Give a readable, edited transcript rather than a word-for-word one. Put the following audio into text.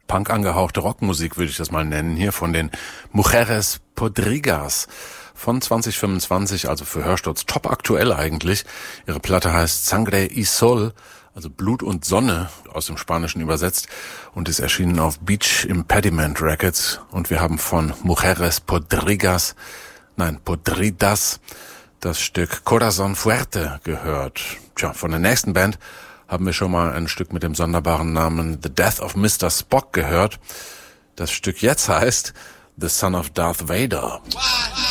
Punk angehauchte Rockmusik, würde ich das mal nennen, hier von den Mujeres Podrigas von 2025, also für Hörsturz top aktuell eigentlich. Ihre Platte heißt Sangre y Sol, also Blut und Sonne, aus dem Spanischen übersetzt, und ist erschienen auf Beach Impediment Records. Und wir haben von Mujeres Podridas, das Stück Corazón Fuerte gehört. Tja, von der nächsten Band haben wir schon mal ein Stück mit dem sonderbaren Namen The Death of Mr. Spock gehört. Das Stück jetzt heißt The Son of Darth Vader. One.